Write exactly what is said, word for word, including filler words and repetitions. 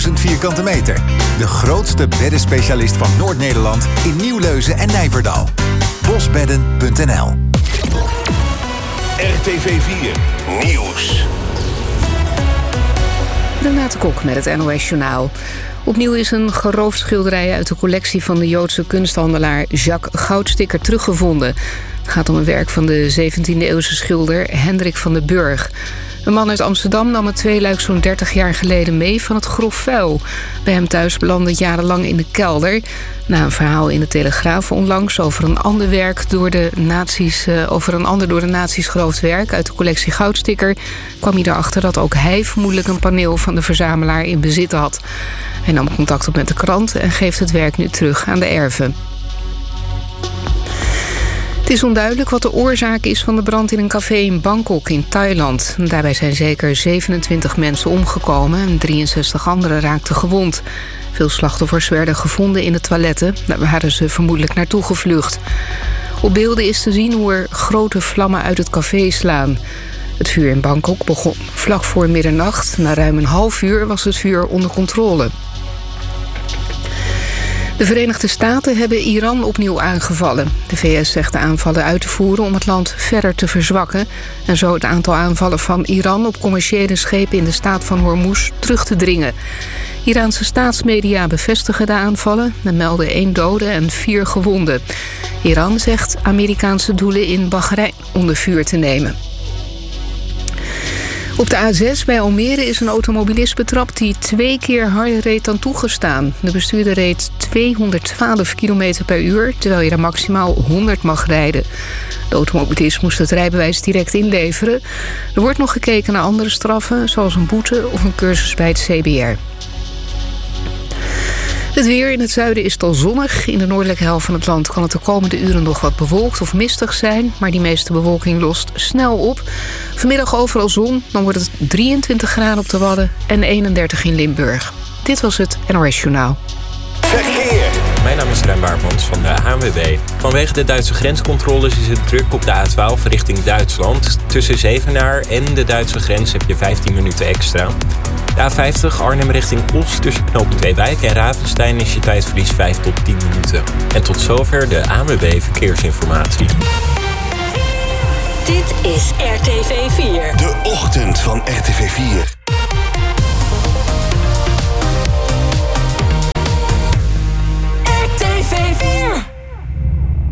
duizend vierkante meter. De grootste beddenspecialist van Noord-Nederland in Nieuwleuzen en Nijverdal. bosbedden punt n l. R T V vier Nieuws. Renate Kok met het N O S-journaal. Opnieuw is een geroofd schilderij uit de collectie van de Joodse kunsthandelaar Jacques Goudsticker teruggevonden. Het gaat om een werk van de zeventiende-eeuwse schilder Hendrik van den Burg. Een man uit Amsterdam nam het tweeluik zo'n dertig jaar geleden mee van het grof vuil. Bij hem thuis belandde het jarenlang in de kelder. Na een verhaal in de Telegraaf onlangs over een ander werk door de nazi's, uh, over een ander door de nazi's geroofd werk uit de collectie Goudsticker, kwam hij erachter dat ook hij vermoedelijk een paneel van de verzamelaar in bezit had. Hij nam contact op met de krant en geeft het werk nu terug aan de erven. Het is onduidelijk wat de oorzaak is van de brand in een café in Bangkok in Thailand. Daarbij zijn zeker zevenentwintig mensen omgekomen en drieënzestig anderen raakten gewond. Veel slachtoffers werden gevonden in de toiletten. Daar waren ze vermoedelijk naartoe gevlucht. Op beelden is te zien hoe er grote vlammen uit het café slaan. Het vuur in Bangkok begon vlak voor middernacht. Na ruim een half uur was het vuur onder controle. De Verenigde Staten hebben Iran opnieuw aangevallen. De V S zegt de aanvallen uit te voeren om het land verder te verzwakken en zo het aantal aanvallen van Iran op commerciële schepen in de staat van Hormuz terug te dringen. Iraanse staatsmedia bevestigen de aanvallen en melden één dode en vier gewonden. Iran zegt Amerikaanse doelen in Bahrein onder vuur te nemen. Op de A zes bij Almere is een automobilist betrapt die twee keer harder reed dan toegestaan. De bestuurder reed tweehonderdtwaalf kilometer per uur, terwijl je er maximaal honderd mag rijden. De automobilist moest het rijbewijs direct inleveren. Er wordt nog gekeken naar andere straffen, zoals een boete of een cursus bij het C B R. Het weer in het zuiden is al zonnig. In de noordelijke helft van het land kan het de komende uren nog wat bewolkt of mistig zijn, maar die meeste bewolking lost snel op. Vanmiddag overal zon, dan wordt het drieëntwintig graden op de Wadden en eenendertig in Limburg. Dit was het N O S-journaal. Verkeer. Mijn naam is Rijn Baarmans van de A N W B. Vanwege de Duitse grenscontroles is het druk op de A twaalf richting Duitsland. Tussen Zevenaar en de Duitse grens heb je vijftien minuten extra. De A vijftig Arnhem richting Os tussen knooppunt Tweewijk en Ravenstein is je tijdverlies vijf tot tien minuten. En tot zover de A N W B Verkeersinformatie. Dit is R T V vier. De ochtend van R T V vier.